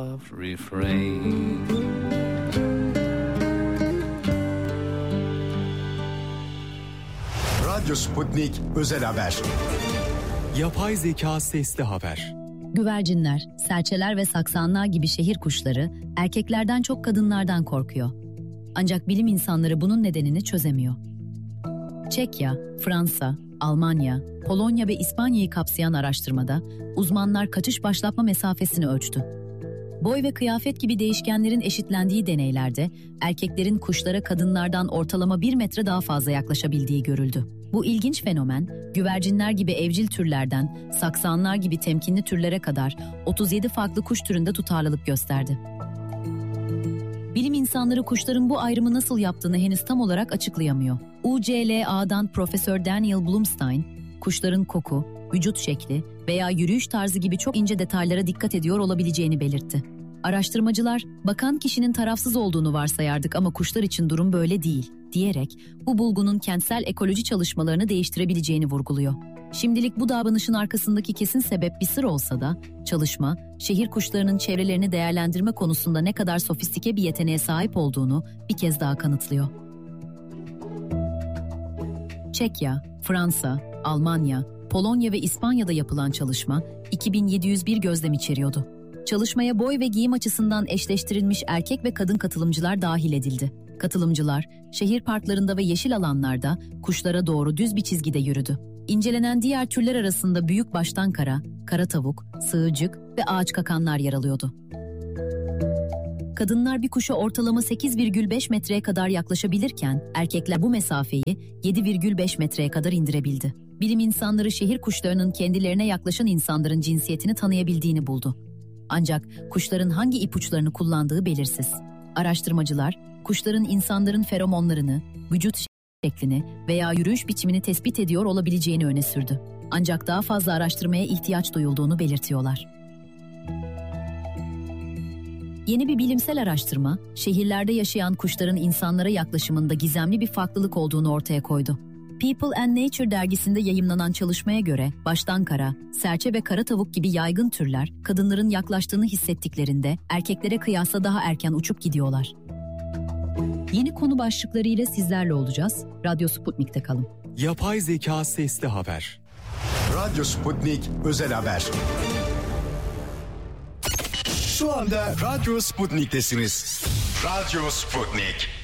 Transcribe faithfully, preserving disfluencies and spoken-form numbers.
Refrain. Radyo Sputnik Özel Haber. Yapay zeka sesli haber. Güvercinler, serçeler ve saksanlar gibi şehir kuşları erkeklerden çok kadınlardan korkuyor. Ancak bilim insanları bunun nedenini çözemiyor. Çekya, Fransa, Almanya, Polonya ve İspanya'yı kapsayan araştırmada uzmanlar kaçış başlatma mesafesini ölçtü. Boy ve kıyafet gibi değişkenlerin eşitlendiği deneylerde erkeklerin kuşlara kadınlardan ortalama bir metre daha fazla yaklaşabildiği görüldü. Bu ilginç fenomen, güvercinler gibi evcil türlerden saksanlar gibi temkinli türlere kadar otuz yedi farklı kuş türünde tutarlılık gösterdi. Bilim insanları kuşların bu ayrımı nasıl yaptığını henüz tam olarak açıklayamıyor. U C L A'dan Profesör Daniel Blumstein, kuşların koku, vücut şekli veya yürüyüş tarzı gibi çok ince detaylara dikkat ediyor olabileceğini belirtti. Araştırmacılar, bakan kişinin tarafsız olduğunu varsayardık ama kuşlar için durum böyle değil, diyerek bu bulgunun kentsel ekoloji çalışmalarını değiştirebileceğini vurguluyor. Şimdilik bu davranışın arkasındaki kesin sebep bir sır olsa da, çalışma, şehir kuşlarının çevrelerini değerlendirme konusunda ne kadar sofistike bir yeteneğe sahip olduğunu bir kez daha kanıtlıyor. Çekya, Fransa, Almanya, Polonya ve İspanya'da yapılan çalışma iki bin yedi yüz bir gözlem içeriyordu. Çalışmaya boy ve giyim açısından eşleştirilmiş erkek ve kadın katılımcılar dahil edildi. Katılımcılar, şehir parklarında ve yeşil alanlarda kuşlara doğru düz bir çizgide yürüdü. İncelenen diğer türler arasında büyük baştan kara, kara tavuk, sığırcık ve ağaç kakanlar yer alıyordu. Kadınlar bir kuşa ortalama sekiz virgül beş metreye kadar yaklaşabilirken erkekler bu mesafeyi yedi virgül beş metreye kadar indirebildi. Bilim insanları şehir kuşlarının kendilerine yaklaşan insanların cinsiyetini tanıyabildiğini buldu. Ancak kuşların hangi ipuçlarını kullandığı belirsiz. Araştırmacılar, kuşların insanların feromonlarını, vücut şeklini veya yürüyüş biçimini tespit ediyor olabileceğini öne sürdü. Ancak daha fazla araştırmaya ihtiyaç duyulduğunu belirtiyorlar. Yeni bir bilimsel araştırma, şehirlerde yaşayan kuşların insanlara yaklaşımında gizemli bir farklılık olduğunu ortaya koydu. People and Nature dergisinde yayımlanan çalışmaya göre baştan kara, serçe ve kara tavuk gibi yaygın türler kadınların yaklaştığını hissettiklerinde erkeklere kıyasla daha erken uçup gidiyorlar. Yeni konu başlıklarıyla sizlerle olacağız. Radyo Sputnik'te kalın. Yapay zeka sesli haber. Radyo Sputnik Özel Haber. Şu anda Radyo Sputnik'tesiniz. Radyo Sputnik.